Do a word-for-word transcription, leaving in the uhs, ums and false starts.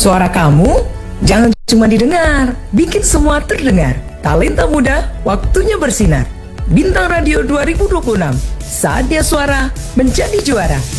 Suara kamu jangan cuma didengar, bikin semua terdengar. Talenta muda, waktunya bersinar. Bintang Radio dua ribu dua puluh enam, saatnya suara menjadi juara.